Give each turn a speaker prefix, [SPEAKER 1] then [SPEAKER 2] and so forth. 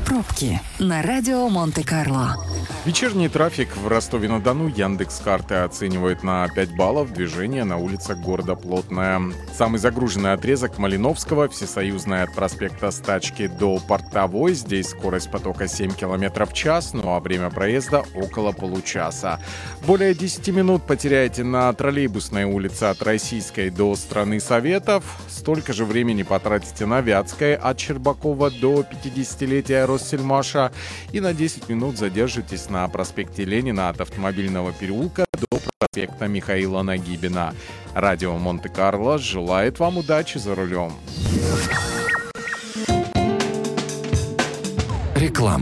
[SPEAKER 1] Пробки на радио Монте-Карло.
[SPEAKER 2] Вечерний трафик в Ростове-на-Дону Яндекс.Карты оценивает на 5 баллов. Движение на улицах города плотное. Самый загруженный отрезок Малиновского, Всесоюзная от проспекта Стачки до Портовой. Здесь скорость потока 7 км в час, ну а время проезда около получаса. Более 10 минут потеряете на троллейбусной улице от Российской до Страны Советов. Столько же времени потратите на Вятской от Щербакова до 50-летия Россельмаша. И на 10 минут задержитесь на проспекте Ленина от Автомобильного переулка до проспекта Михаила Нагибина. Радио Монте-Карло желает вам удачи за рулем.
[SPEAKER 1] Реклама.